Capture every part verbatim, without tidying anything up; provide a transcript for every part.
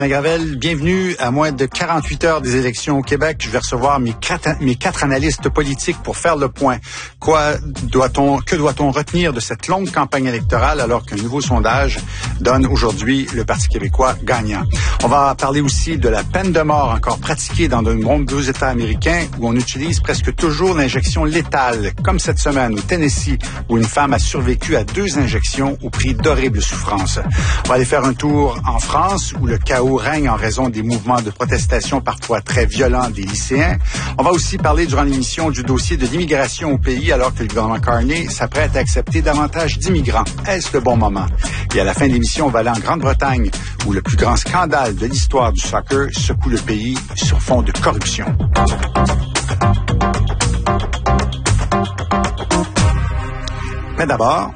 Gravel, bienvenue à moins de quarante-huit heures des élections au Québec. Je vais recevoir mes quatre, mes quatre analystes politiques pour faire le point. Quoi doit-on, que doit-on retenir de cette longue campagne électorale alors qu'un nouveau sondage donne aujourd'hui le Parti québécois gagnant? On va parler aussi de la peine de mort encore pratiquée dans de nombreux États américains où on utilise presque toujours l'injection létale, comme cette semaine au Tennessee où une femme a survécu à deux injections au prix d'horribles souffrances. On va aller faire un tour en France où le chaos règne en raison des mouvements de protestation parfois très violents des lycéens. On va aussi parler durant l'émission du dossier de l'immigration au pays alors que le gouvernement Carney s'apprête à accepter davantage d'immigrants. Est-ce le bon moment? Et à la fin de l'émission, on va aller en Grande-Bretagne où le plus grand scandale de l'histoire du soccer secoue le pays sur fond de corruption. Mais d'abord...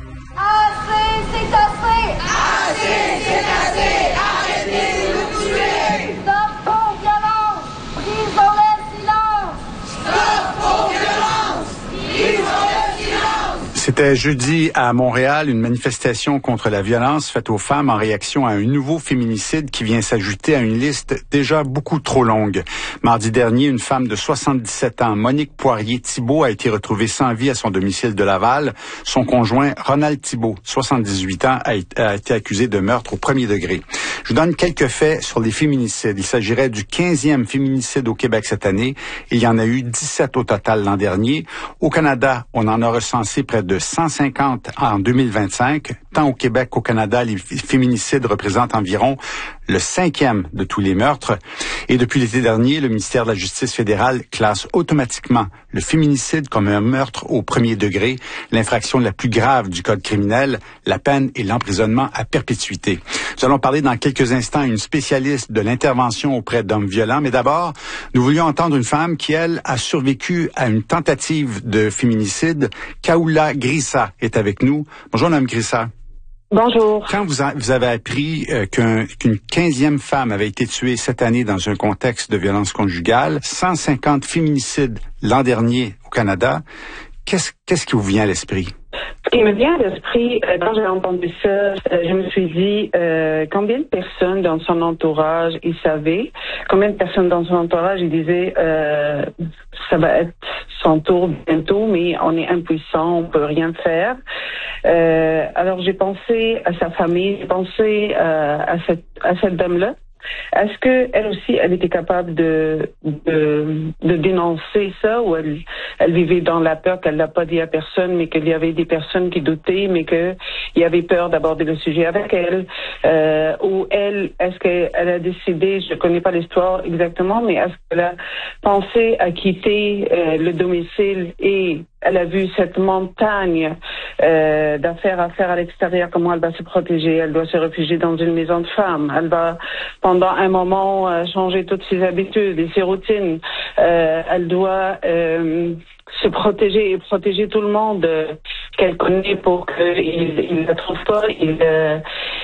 Assez, c'est assez! Assez, c'est assez! Arrêtez de nous tuer! Stop aux violences! Brisons le silence! Stop aux violences! Brisons le silence! C'était jeudi à Montréal, une manifestation contre la violence faite aux femmes en réaction à un nouveau féminicide qui vient s'ajouter à une liste déjà beaucoup trop longue. Mardi dernier, une femme de soixante-dix-sept ans, Monique Poirier-Thibault, a été retrouvée sans vie à son domicile de Laval. Son conjoint, Ronald Thibault, soixante-dix-huit ans, a été accusé de meurtre au premier degré. Je vous donne quelques faits sur les féminicides. Il s'agirait du quinzième féminicide au Québec cette année. Il y en a eu dix-sept au total l'an dernier. Au Canada, on en a recensé près de cent cinquante en deux mille vingt-cinq. Tant au Québec qu'au Canada, les féminicides représentent environ le cinquième de tous les meurtres. Et depuis l'été dernier, le ministère de la Justice fédérale classe automatiquement le féminicide comme un meurtre au premier degré, l'infraction la plus grave du code criminel. La peine est l'emprisonnement à perpétuité. Nous allons parler dans quelques instants à une spécialiste de l'intervention auprès d'hommes violents. Mais d'abord, nous voulions entendre une femme qui, elle, a survécu à une tentative de féminicide. Kaoula Grissa est avec nous. Bonjour, Mme Grissa. Bonjour. Quand vous, a, vous avez appris euh, qu'un, qu'une quinzième femme avait été tuée cette année dans un contexte de violence conjugale, cent cinquante féminicides l'an dernier au Canada, qu'est-ce, qu'est-ce qui vous vient à l'esprit? Ce qui me vient à l'esprit, euh, quand j'ai entendu ça, euh, je me suis dit, euh, combien de personnes dans son entourage il savait, combien de personnes dans son entourage il disait, euh, ça va être son tour bientôt, mais on est impuissant, on peut rien faire. Euh, alors j'ai pensé à sa famille, j'ai pensé euh, à cette à cette dame-là. Est-ce que elle aussi, elle était capable de de, de dénoncer ça, ou elle elle vivait dans la peur qu'elle l'a pas dit à personne, mais qu'il y avait des personnes qui doutaient, mais que il y avait peur d'aborder le sujet avec elle, euh, ou elle, est-ce qu'elle a décidé, je connais pas l'histoire exactement, mais est-ce qu'elle a pensé à quitter euh, le domicile et elle a vu cette montagne euh, d'affaires à faire à l'extérieur, comment elle va se protéger, elle doit se réfugier dans une maison de femmes, elle va pendant un moment euh, changer toutes ses habitudes et ses routines, euh, elle doit euh, se protéger et protéger tout le monde euh, qu'elle connaît pour qu'il il la trouve pas, il euh,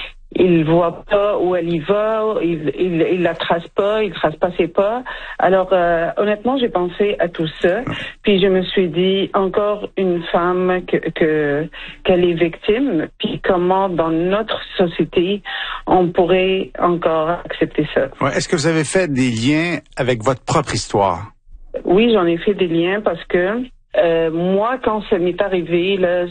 il voit pas où elle y va, il, il, il la trace pas, il trace pas ses pas. Alors, euh, honnêtement, j'ai pensé à tout ça. Puis je me suis dit, encore une femme que, que, qu'elle est victime. Puis comment, dans notre société, on pourrait encore accepter ça. Ouais, est-ce que vous avez fait des liens avec votre propre histoire? Oui, j'en ai fait des liens parce que Euh, moi, quand ça m'est arrivé, là,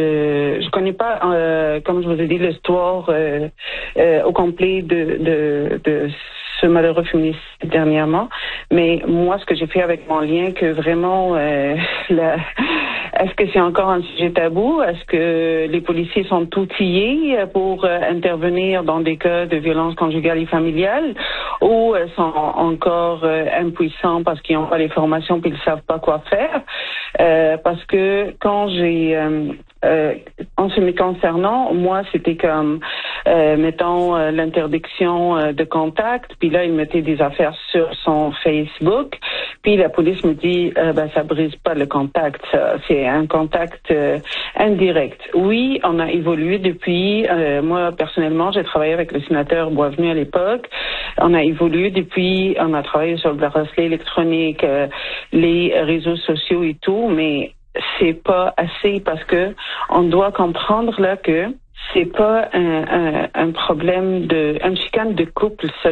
je je connais pas, euh, comme je vous ai dit, l'histoire euh, euh, au complet de de de ce malheureux féminicide dernièrement. Mais moi, ce que j'ai fait avec mon lien, que vraiment, euh, la, est-ce que c'est encore un sujet tabou? Est-ce que les policiers sont outillés pour euh, intervenir dans des cas de violence conjugale et familiale, ou euh, sont encore euh, impuissants parce qu'ils n'ont pas les formations puis ils savent pas quoi faire? Euh, parce que quand j'ai euh, euh, en ce me concernant, moi c'était comme euh, mettons euh, l'interdiction euh, de contact, puis là il mettait des affaires sur son Facebook, puis la police me dit euh, ben ça brise pas le contact, ça, c'est un contact euh, indirect. Oui, on a évolué depuis. Euh, moi personnellement, j'ai travaillé avec le sénateur Boisvenu à l'époque. On a évolué depuis. On a travaillé sur le bracelet électronique, euh, les réseaux sociaux et tout, mais c'est pas assez parce que on doit comprendre là que c'est pas un, un, un problème de, un chicane de couple seul.